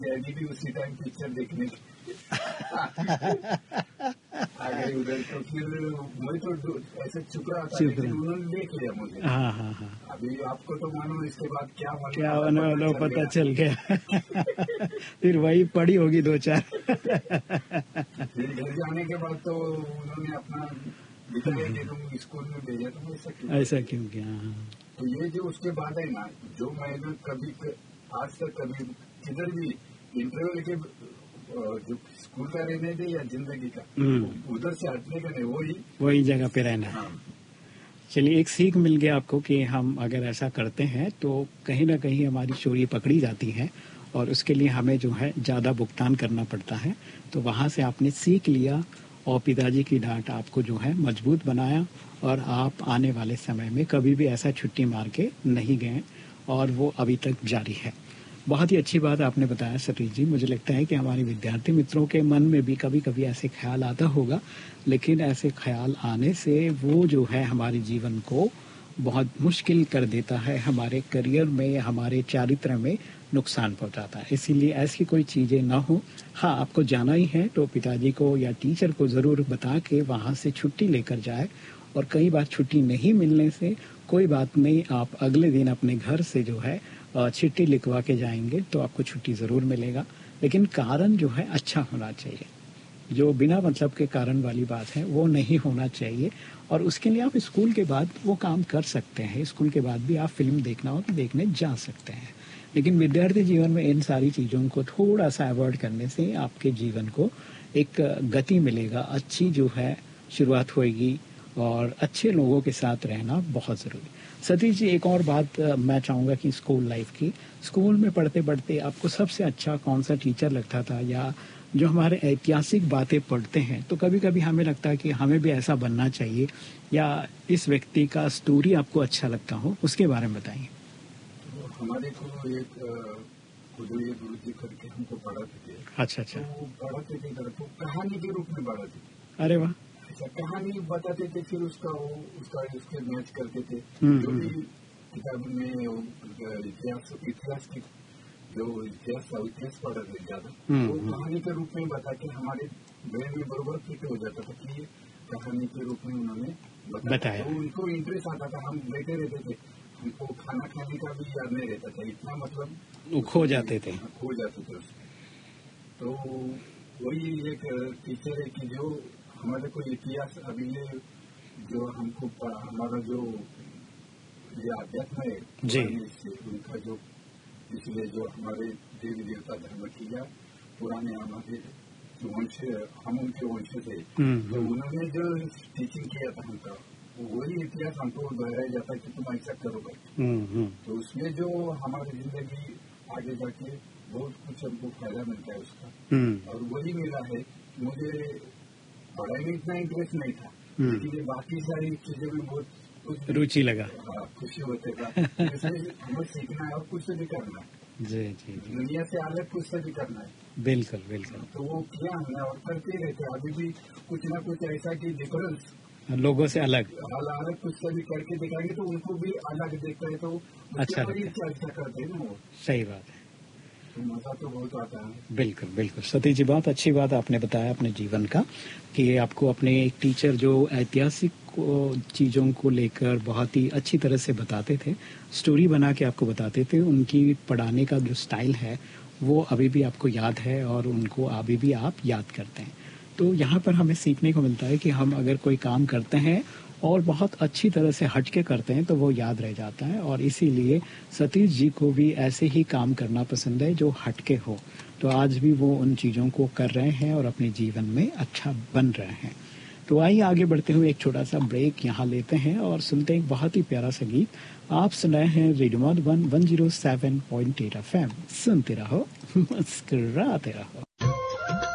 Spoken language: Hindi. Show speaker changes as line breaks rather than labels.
डैडी भी उसी टाइम पिक्चर देखने आ गए उधर, तो फिर मैं तो ऐसे चुप रहा था, लेकिन उन्होंने देख लिया मुझे।
हाँ हाँ हाँ।
अभी आपको तो मालूम इसके बाद क्या
होने वाला पता चल गया। फिर वही पड़ी होगी 2-4।
फिर घर जाने के बाद तो उन्होंने अपना बताया कि तुम स्कूल में भेजा, तो
ऐसा क्यों किया।
तो ये जो उसके बाद है ना, जो मैंने कभी आज तक कभी किधर भी इंटरव्यू लेके जो स्कूल का रहने दे या जिंदगी का, उधर से हटने का नहीं, वही जगह पे रहना। हाँ।
चलिए, एक सीख मिल गया आपको कि हम अगर ऐसा करते हैं तो कहीं ना कहीं हमारी चोरी पकड़ी जाती है और उसके लिए हमें जो है ज़्यादा भुगतान करना पड़ता है। तो वहाँ से आपने सीख लिया और पिताजी की डांट आपको जो है मजबूत बनाया और आप आने वाले समय में कभी भी ऐसा छुट्टी मार के नहीं गए और वो अभी तक जारी है। बहुत ही अच्छी बात आपने बताया सतीश जी। मुझे लगता है कि हमारे विद्यार्थी मित्रों के मन में भी कभी कभी ऐसे ख्याल आता होगा, लेकिन ऐसे ख्याल आने से वो जो है हमारे जीवन को बहुत मुश्किल कर देता है, हमारे करियर में, हमारे चारित्र में नुकसान पहुंचाता है। इसीलिए ऐसी कोई चीज़ें ना हो। हाँ, आपको जाना ही है तो पिताजी को या टीचर को ज़रूर बता के वहाँ से छुट्टी लेकर जाए। और कई बार छुट्टी नहीं मिलने से कोई बात नहीं, आप अगले दिन अपने घर से जो है चिट्ठी लिखवा के जाएंगे तो आपको छुट्टी ज़रूर मिलेगा। लेकिन कारण जो है अच्छा होना चाहिए। जो बिना मतलब के कारण वाली बात है वो नहीं होना चाहिए। और उसके लिए आप स्कूल के बाद वो काम कर सकते हैं। स्कूल के बाद भी आप फिल्म देखना हो तो देखने जा सकते हैं। लेकिन विद्यार्थी जीवन में इन सारी चीज़ों को थोड़ा सा अवॉइड करने से आपके जीवन को एक गति मिलेगा, अच्छी जो है शुरुआत होएगी और अच्छे लोगों के साथ रहना बहुत ज़रूरी। सतीश जी, एक और बात मैं चाहूँगा कि स्कूल लाइफ की, स्कूल में पढ़ते पढ़ते आपको सबसे अच्छा कौन सा टीचर लगता था? या जो हमारे ऐतिहासिक बातें पढ़ते हैं तो कभी कभी हमें लगता है कि हमें भी ऐसा बनना चाहिए, या इस व्यक्ति का स्टोरी आपको अच्छा लगता हो, उसके बारे में बताइए।
तो हमारे को एक गुरु जी करके हमको पढ़ाते थे।
अच्छा।
तो पढ़ाते थे तो कहानी के रूप में पढ़ाते थे।
अरे वाह।
कहानी बताते थे, फिर उसका उसके मैच करते थे। जो भी किताब में इतिहास की जो इतिहास पढ़ाते ज्यादा, वो कहानी के रूप में बता के हमारे ब्रेन में बरोबर फिट हो जाता था कि कहानी के रूप में उन्होंने बताया। तो उनको इंटरेस्ट आता था, हम बैठे रहते थे, हमको खाना खाने का भी याद नहीं रहता था, इतना मतलब
खो जाते थे
उसमें। तो वही एक टीचर है कि जो हमारे को इतिहास, अभी ये जो हमको हमारा जो ये अध्यात्म है जी, उनका जो इसलिए जो हमारे देवी देवता धर्म किया पुराने हमारे वंश, हम उनके वंश से, तो उन्होंने जो टीचिंग किया था हमका, वही इतिहास हमको दोहराया जाता है कि तुम ऐसा करोगे। तो उसमें जो हमारी जिंदगी आगे जाके बहुत कुछ हमको फायदा मिलता है उसका। और वही मिला है। मुझे पढ़ाई में इतना इंटरेस्ट नहीं था, लेकिन बाकी सारी चीजों में बहुत
रुचि लगा।
खुशी होते था। हमें सीखना है और कुछ से भी करना है।
जी जी,
दुनिया से अलग कुछ से भी करना है।
बिल्कुल बिल्कुल।
तो वो किया हमने और करते रहते। अभी भी कुछ ना कुछ ऐसा कि डिफरेंस
लोगों से अलग
कुछ से भी करके दिखाएंगे तो उनको भी अलग देखते है, तो
अच्छा
करते हैं ना वो।
सही बात है।
तो मजा तो बहुत आता है।
बिल्कुल बिल्कुल सतीश जी, बहुत अच्छी बात आपने बताया अपने जीवन का कि आपको अपने एक टीचर जो ऐतिहासिक चीज़ों को लेकर बहुत ही अच्छी तरह से बताते थे, स्टोरी बना के आपको बताते थे, उनकी पढ़ाने का जो स्टाइल है वो अभी भी आपको याद है और उनको अभी भी आप याद करते हैं। तो यहाँ पर हमें सीखने को मिलता है कि हम अगर कोई काम करते हैं और बहुत अच्छी तरह से हट के करते हैं तो वो याद रह जाता है। और इसीलिए सतीश जी को भी ऐसे ही काम करना पसंद है जो हटके हो। तो आज भी वो उन चीज़ों को कर रहे हैं और अपने जीवन में अच्छा बन रहे हैं। तो आइए आगे बढ़ते हुए एक छोटा सा ब्रेक यहाँ लेते हैं और सुनते हैं एक बहुत ही प्यारा सा गीत। आप सुन रहे हैं रेडियो मधुबन 107.8 FM। सुनते रहो, मुस्कुराते रहो।